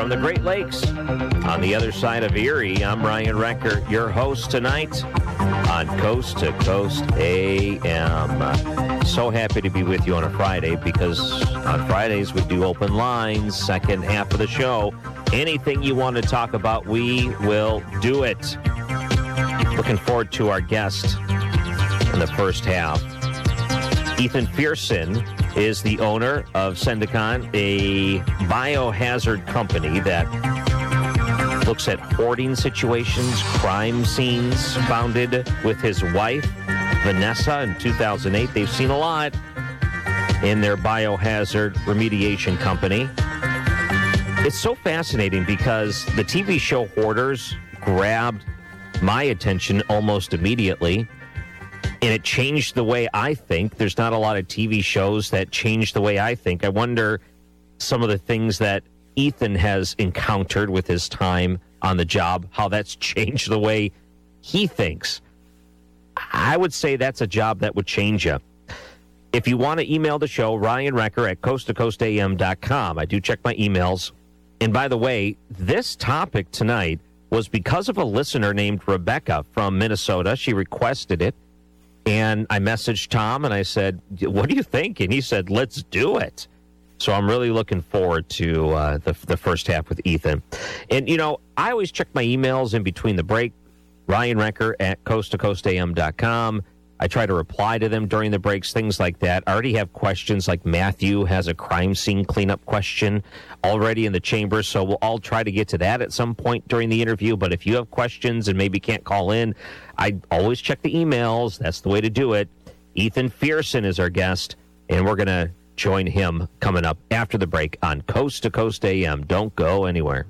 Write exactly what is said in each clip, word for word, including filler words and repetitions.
from the Great Lakes on the other side of Erie. I'm Ryan Recker, your host tonight on Coast to Coast A M. So happy to be with you on a Friday because on Fridays we do open lines, second half of the show. Anything you want to talk about, we will do it. Looking forward to our guest in the first half. Ethan Fearson is the owner of Sendicon, a biohazard company that looks at hoarding situations, crime scenes, founded with his wife, Vanessa, in two thousand eight. They've seen a lot in their biohazard remediation company. It's so fascinating because the T V show Hoarders grabbed my attention almost immediately. And it changed the way I think. There's not a lot of T V shows that change the way I think. I wonder some of the things that Ethan has encountered with his time on the job, how that's changed the way he thinks. I would say that's a job that would change you. If you want to email the show, Ryan Recker at coast to coast a m dot com. I do check my emails. And by the way, this topic tonight was because of a listener named Rebecca from Minnesota. She requested it. And I messaged Tom and I said, what do you think? And he said, let's do it. So I'm really looking forward to uh, the, the first half with Ethan. And, you know, I always check my emails in between the break. Ryan Recker at coast to coast a m dot com. I try to reply to them during the breaks, things like that. I already have questions like Matthew has a crime scene cleanup question already in the chamber, so we'll all try to get to that at some point during the interview. But if you have questions and maybe can't call in, I always check the emails. That's the way to do it. Ethan Fearson is our guest, and we're going to join him coming up after the break on Coast to Coast A M. Don't go anywhere.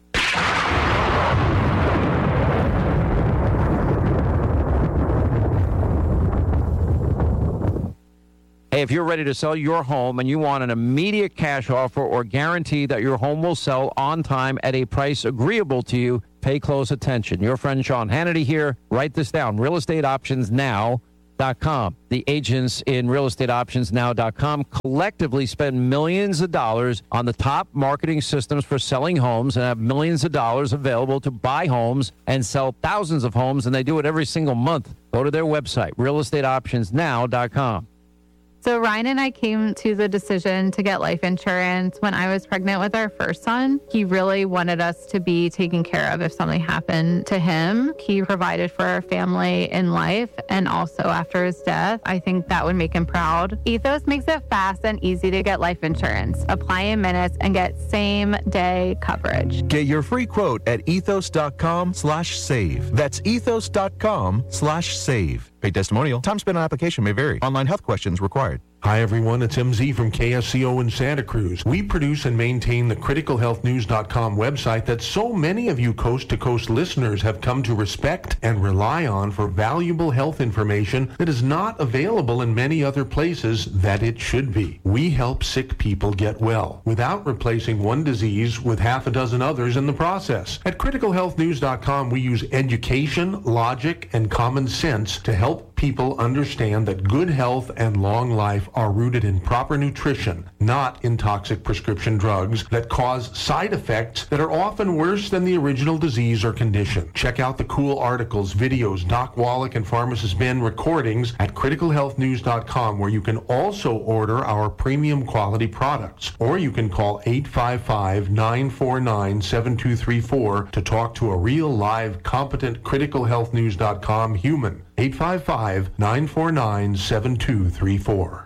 Hey, if you're ready to sell your home and you want an immediate cash offer or guarantee that your home will sell on time at a price agreeable to you, pay close attention. Your friend Sean Hannity here. Write this down, real estate options now dot com. The agents in real estate options now dot com collectively spend millions of dollars on the top marketing systems for selling homes and have millions of dollars available to buy homes and sell thousands of homes, and they do it every single month. Go to their website, real estate options now dot com. So Ryan and I came to the decision to get life insurance when I was pregnant with our first son. He really wanted us to be taken care of if something happened to him. He provided for our family in life and also after his death. I think that would make him proud. Ethos makes it fast and easy to get life insurance. Apply in minutes and get same day coverage. Get your free quote at ethos.com slash save. That's ethos.com slash save. Paid testimonial. Time spent on application may vary. Online health questions required. Hi, everyone. It's M Z from K S C O in Santa Cruz. We produce and maintain the critical health news dot com website that so many of you coast-to-coast listeners have come to respect and rely on for valuable health information that is not available in many other places that it should be. We help sick people get well without replacing one disease with half a dozen others in the process. At critical health news dot com, we use education, logic, and common sense to help people understand that good health and long life are rooted in proper nutrition, not in toxic prescription drugs that cause side effects that are often worse than the original disease or condition. Check out the cool articles, videos, Doc Wallach and Pharmacist Ben recordings at critical health news dot com, where you can also order our premium quality products. Or you can call eight five five, nine four nine, seven two three four to talk to a real live competent critical health news dot com human. eight five five, nine four nine, seven two three four.